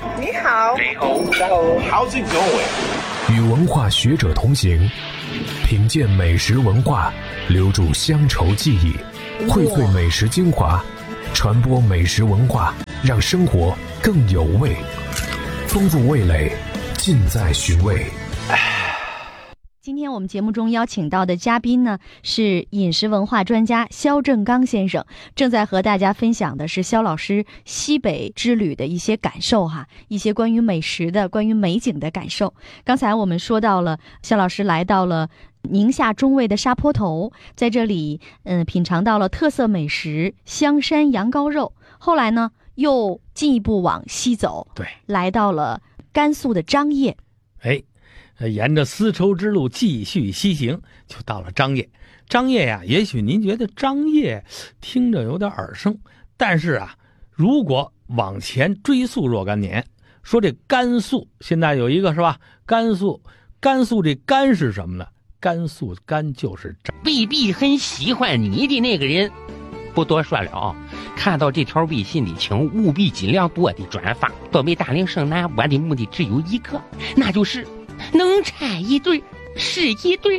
你好， 你好，大家好 How's it going？ 与文化学者同行，品鉴美食文化，留住乡愁记忆，荟萃美食精华，传播美食文化，让生活更有味。丰富味蕾，尽在寻味。 今天我们节目中邀请到的嘉宾呢，是饮食文化专家肖正刚先生，正在和大家分享的是肖老师西北之旅的一些感受哈，一些关于美食的、关于美景的感受。刚才我们说到了，肖老师来到了宁夏中卫的沙坡头，在这里品尝到了特色美食香山羊羔肉，后来呢又进一步往西走， 对， 来到了甘肃的张掖。 沿着丝绸之路继续西行，就到了张掖。张掖呀，也许您觉得张掖听着有点耳生，但是啊，如果往前追溯若干年，说这甘肃现在有一个是吧？甘肃这甘是什么呢？甘肃甘就是未必很喜欢你的那个人。不多说了啊！看到这条微信里，请务必尽量多的转发。作为大龄剩男，我的目的只有一个，那就是能拆一对是一对。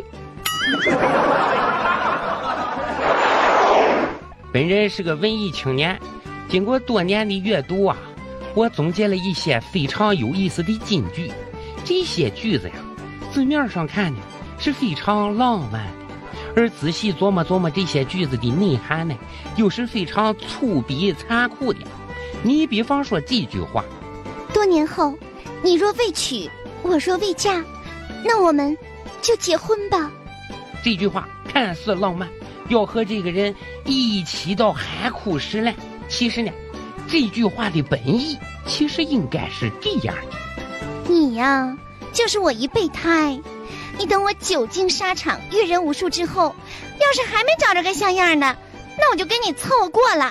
本人是个文艺青年，经过多年的阅读啊，我总结了一些非常有意思的金句。这些句子呀，字面上看呢是非常浪漫的，而仔细琢磨琢磨这些句子的内涵呢，又是非常粗鄙残酷的。你比方说这句话： 多年后，你若未娶，我若未嫁，那我们就结婚吧。 这句话看似浪漫，要和这个人一起到海枯石烂。其实呢，这句话的本意其实应该是这样的： 你呀，就是我一备胎。你等我久经沙场，阅人无数之后，要是还没找着个像样的，那我就跟你凑合过了。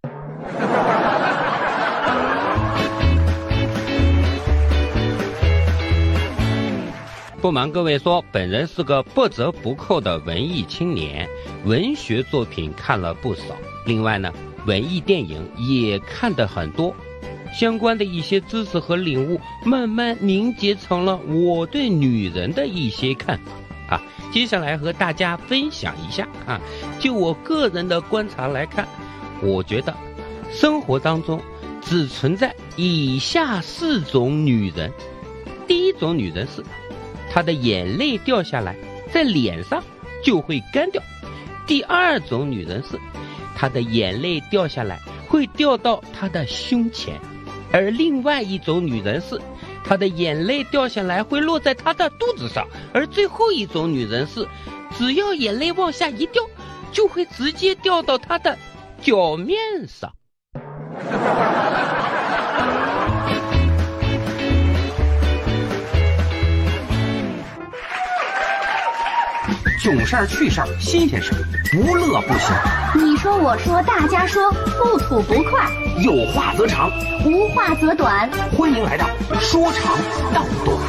不瞒各位说，本人是个不折不扣的文艺青年，文学作品看了不少，另外呢，文艺电影也看得很多，相关的一些知识和领悟慢慢凝结成了我对女人的一些看法啊。接下来和大家分享一下啊，就我个人的观察来看，我觉得生活当中只存在以下4种女人。第一种女人是她的眼泪掉下来在脸上就会干掉。第二种女人是她的眼泪掉下来会掉到她的胸前。而另外一种女人是她的眼泪掉下来会落在她的肚子上。而最后一种女人是只要眼泪往下一掉，就会直接掉到她的脚面上。 囧事儿、趣事儿、新鲜事儿，不乐不行。 你说我说大家说，不吐不快， 有话则长， 无话则短。 欢迎来到说长道短。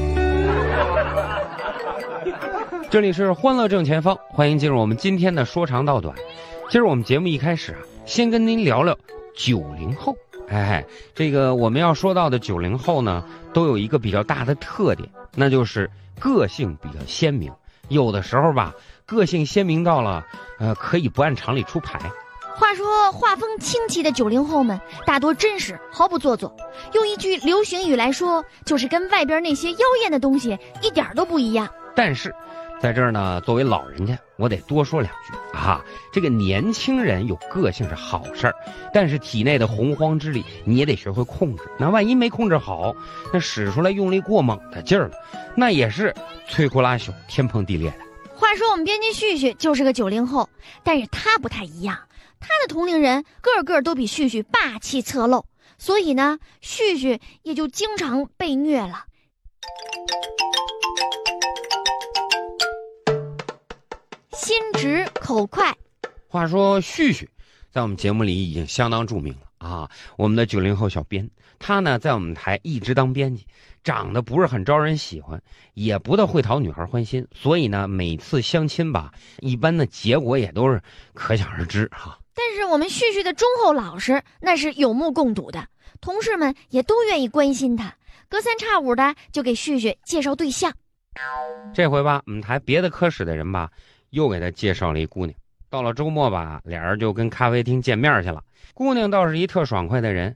这里是欢乐正前方，欢迎进入我们今天的说长道短。今儿我们节目一开始啊，先跟您聊聊90后。这个我们要说到的90后呢，都有一个比较大的特点，那就是个性比较鲜明。有的时候吧，个性鲜明到了可以不按常理出牌。 话说画风清奇的90后们大多真实，毫不做作。用一句流行语来说，就是跟外边那些妖艳的东西一点都不一样。 但是在这儿呢，作为老人家，我得多说2句啊。这个年轻人有个性是好事儿，但是体内的洪荒之力你也得学会控制。那万一没控制好，那使出来用力过猛的劲儿了，那也是摧枯拉朽、天崩地裂的。 话说我们编辑旭旭就是个90后，但是他不太一样，他的同龄人个个都比旭旭霸气侧漏，所以呢，旭旭也就经常被虐了。心直口快。 话说旭旭在我们节目里已经相当著名了啊，我们的90后小编，他呢在我们台一直当编辑，长得不是很招人喜欢，也不大会讨女孩欢心，所以呢每次相亲吧，一般的结果也都是可想而知哈。 但是我们旭旭的忠厚老实那是有目共睹的，同事们也都愿意关心他，隔三差五的就给旭旭介绍对象。 这回吧，我们台别的科室的人吧，又给他介绍了一姑娘。到了周末吧，俩人就跟咖啡厅见面去了。姑娘倒是一特爽快的人，